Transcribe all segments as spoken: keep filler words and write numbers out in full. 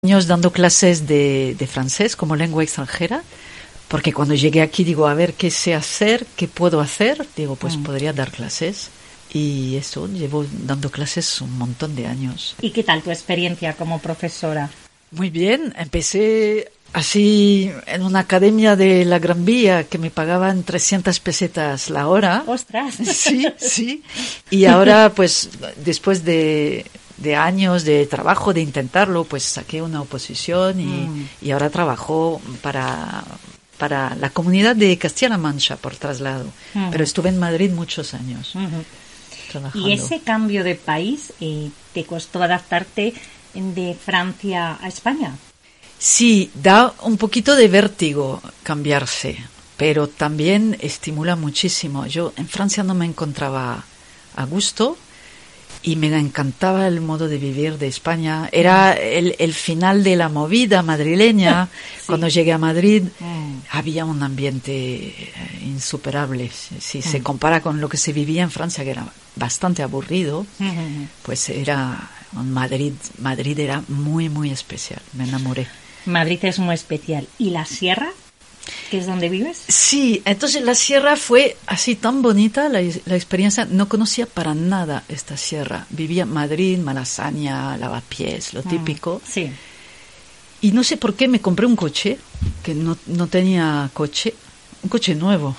años dando clases de, de francés como lengua extranjera, porque cuando llegué aquí digo, a ver, ¿qué sé hacer? ¿Qué puedo hacer? Digo, pues mm. podría dar clases. Y eso, llevo dando clases un montón de años. ¿Y qué tal tu experiencia como profesora? Muy bien, empecé así en una academia de la Gran Vía que me pagaban trescientas pesetas la hora. ¡Ostras! Sí, sí. Y ahora, pues, después de... de años de trabajo, de intentarlo, pues saqué una oposición y, mm. y ahora trabajo para, para la comunidad de Castilla-La Mancha por traslado. Uh-huh. Pero estuve en Madrid muchos años uh-huh. trabajando. ¿Y ese cambio de país eh, te costó adaptarte de Francia a España? Sí, da un poquito de vértigo cambiarse, pero también estimula muchísimo. Yo en Francia no me encontraba a gusto. Y me encantaba el modo de vivir de España. Era el, el final de la movida madrileña. Sí. Cuando llegué a Madrid mm. había un ambiente insuperable. Si mm. se compara con lo que se vivía en Francia, que era bastante aburrido, mm. pues era Madrid. Madrid era muy, muy especial. Me enamoré. Madrid es muy especial. ¿Y la Sierra? ¿Que es donde vives? Sí, entonces la sierra fue así tan bonita, la, la experiencia. No conocía para nada esta sierra. Vivía en Madrid, Malasaña, Lavapiés, lo típico. Mm, sí. Y no sé por qué me compré un coche, que no, no tenía coche, un coche nuevo.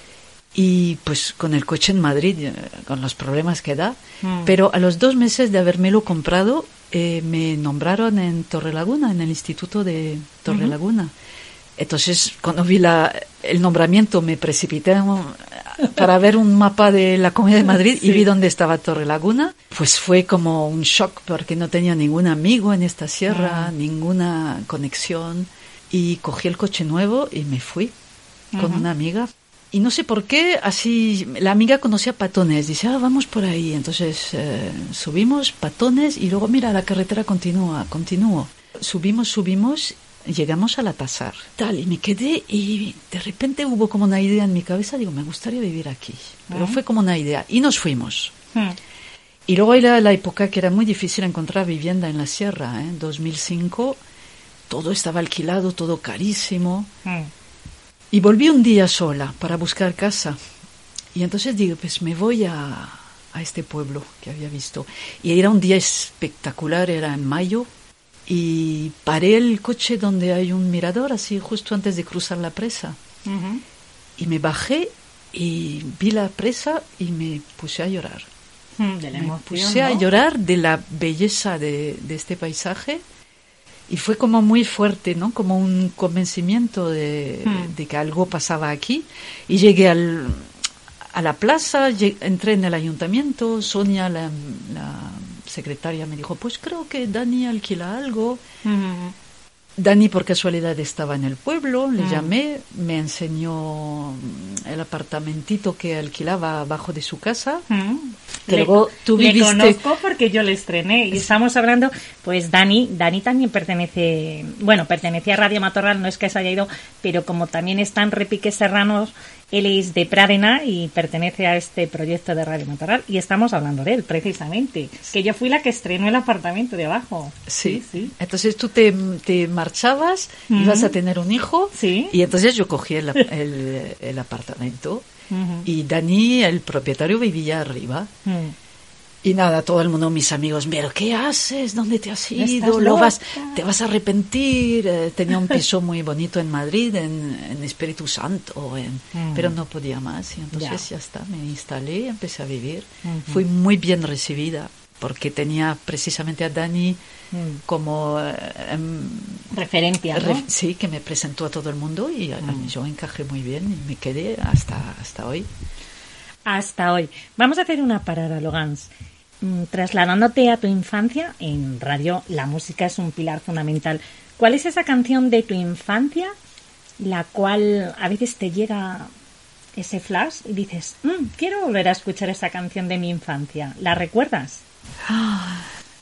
Y pues con el coche en Madrid, con los problemas que da. Mm. Pero a los dos meses de habérmelo comprado, eh, me nombraron en Torrelaguna, en el Instituto de Torrelaguna. Uh-huh. Entonces, cuando vi la, el nombramiento, me precipité para ver un mapa de la Comunidad de Madrid sí. y vi dónde estaba Torrelaguna. Pues fue como un shock porque no tenía ningún amigo en esta sierra, uh-huh. ninguna conexión. Y cogí el coche nuevo y me fui uh-huh. con una amiga. Y no sé por qué, así, la amiga conocía Patones. Dice, ah, vamos por ahí. Entonces, eh, subimos Patones y luego, mira, la carretera continúa, continúa. Subimos, subimos... Llegamos al Alcázar, tal, y me quedé y de repente hubo como una idea en mi cabeza, digo, me gustaría vivir aquí, pero uh-huh. fue como una idea, y nos fuimos. Uh-huh. Y luego era la época que era muy difícil encontrar vivienda en la sierra, ¿eh? En dos mil cinco todo estaba alquilado, todo carísimo, uh-huh. y volví un día sola para buscar casa, y entonces digo, pues me voy a, a este pueblo que había visto, y era un día espectacular, era en mayo, y paré el coche donde hay un mirador, así justo antes de cruzar la presa. Uh-huh. Y me bajé y vi la presa y me puse a llorar. Uh-huh. De la me emoción, puse ¿no? a llorar de la belleza de, de este paisaje. Y fue como muy fuerte, ¿no? Como un convencimiento de, uh-huh. de que algo pasaba aquí. Y llegué al, a la plaza, llegué, entré en el ayuntamiento, Sonia, la... la secretaria me dijo, pues creo que Dani alquila algo. Uh-huh. Dani por casualidad estaba en el pueblo, le uh-huh. llamé, me enseñó el apartamentito que alquilaba abajo de su casa. Uh-huh. Que le, luego tú le viviste... conozco porque yo le estrené y estamos hablando, pues Dani, Dani también pertenece, bueno, pertenece a Radio Matorral, no es que se haya ido, pero como también están Repiques Serranos, él es de Pradena y pertenece a este proyecto de Radio Matorral y estamos hablando de él, precisamente, que yo fui la que estrenó el apartamento de abajo. Sí, sí. sí. Entonces tú te, te marchabas, uh-huh. ibas a tener un hijo sí. y entonces yo cogí el, el, el apartamento uh-huh. y Dani, el propietario, vivía arriba. Uh-huh. Y nada, todo el mundo, mis amigos, pero ¿qué haces? ¿Dónde te has ido? ¿Lo vas, te vas a arrepentir? Eh, tenía un piso muy bonito en Madrid, en, en Espíritu Santo, en, mm. pero no podía más. Y entonces ya. ya está, me instalé, empecé a vivir. Mm-hmm. Fui muy bien recibida, porque tenía precisamente a Dani mm. como... Eh, referencia, ¿no? Re, sí, que me presentó a todo el mundo y mm. yo encajé muy bien y me quedé hasta, hasta hoy. Hasta hoy. Vamos a hacer una parada, Logans. Trasladándote a tu infancia, en radio la música es un pilar fundamental. ¿Cuál es esa canción de tu infancia la cual a veces te llega ese flash y dices, mmm, quiero volver a escuchar esa canción de mi infancia? ¿La recuerdas? Ah,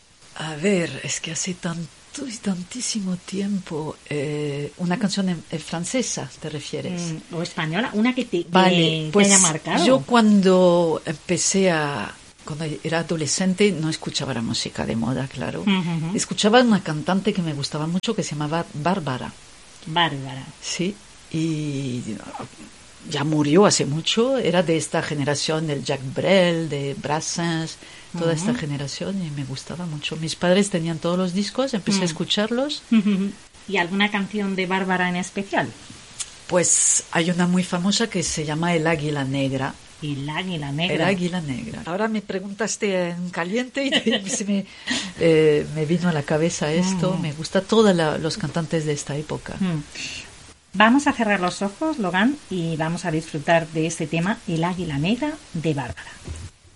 a ver, es que hace tanto y tantísimo tiempo. Eh, una canción en, en francesa, ¿te refieres? Mm, o española, una que te, vale, que pues te haya marcado. Yo cuando empecé a cuando era adolescente no escuchaba la música de moda, claro. Uh-huh. Escuchaba una cantante que me gustaba mucho que se llamaba Bárbara. Bárbara. Sí, y ya murió hace mucho. Era de esta generación del Jacques Brel, de Brassens, toda uh-huh. esta generación, y me gustaba mucho. Mis padres tenían todos los discos, empecé uh-huh. a escucharlos. Uh-huh. ¿Y alguna canción de Bárbara en especial? Pues hay una muy famosa que se llama El Águila Negra. El Águila Negra. El Águila Negra. Ahora me preguntaste en caliente y se me, eh, me vino a la cabeza esto. Mm. Me gusta todos los cantantes de esta época. Mm. Vamos a cerrar los ojos, Logan, y vamos a disfrutar de este tema, El Águila Negra de Bárbara.